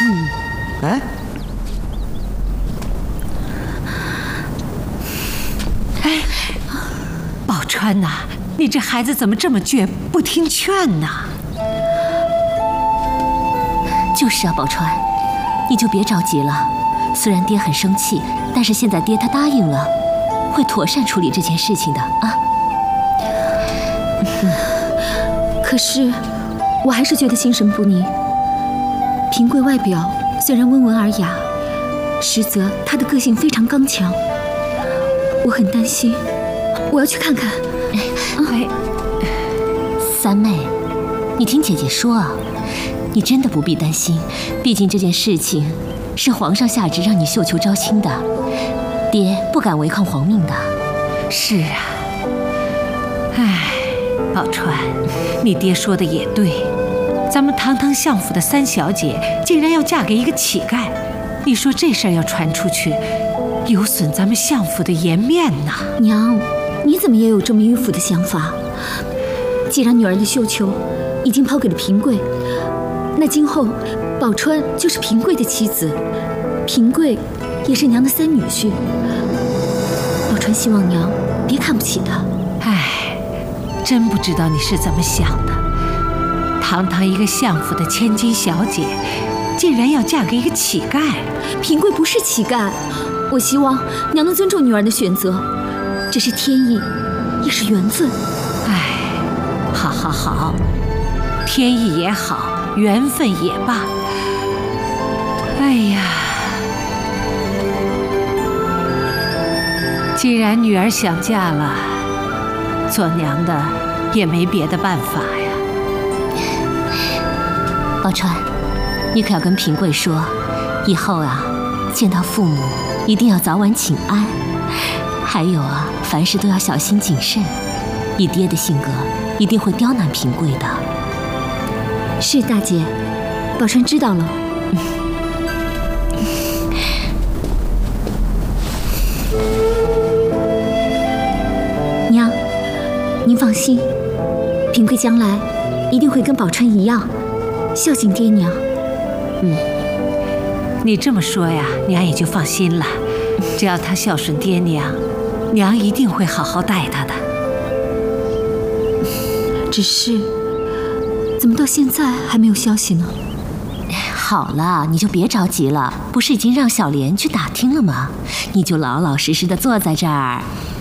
哎， 宝钏呐，你这孩子怎么这么倔，不听劝呢？ 就是啊，宝钏，你就别着急了。虽然爹很生气，但是现在爹他答应了，会妥善处理这件事情的啊。 可是，我还是觉得心神不宁。平贵外表虽然温文尔雅，实则她的个性非常刚强。我很担心，我要去看看。 三妹，你听姐姐说啊，你真的不必担心，毕竟这件事情是皇上下旨让你绣球招亲的，爹不敢违抗皇命的。 是啊，宝钏，你爹说的也对，咱们堂堂相府的三小姐竟然要嫁给一个乞丐，你说这事儿要传出去，有损咱们相府的颜面呐。 娘，你怎么也有这么迂腐的想法？既然女儿的绣球已经抛给了平贵，那今后宝钏就是平贵的妻子，平贵也是娘的三女婿。宝钏希望娘别看不起他。 真不知道你是怎么想的。堂堂一个相府的千金小姐，竟然要嫁给一个乞丐。 平贵不是乞丐，我希望娘能尊重女儿的选择，这是天意，也是缘分。 好，天意也好，缘分也罢。既然女儿想嫁了，做娘的也没别的办法呀。 宝钏，你可要跟平贵说，以后啊，见到父母一定要早晚请安，还有啊，凡事都要小心谨慎。以爹的性格，一定会刁难平贵的。 是大姐，宝钏知道了。娘，您放心，平贵将来一定会跟宝钏一样，孝敬爹娘。 你这么说呀，娘也就放心了。只要他孝顺爹娘，娘一定会好好待他的。 只是，怎么到现在还没有消息呢？ 好了，你就别着急了，不是已经让小莲去打听了吗？你就老老实实的坐在这儿，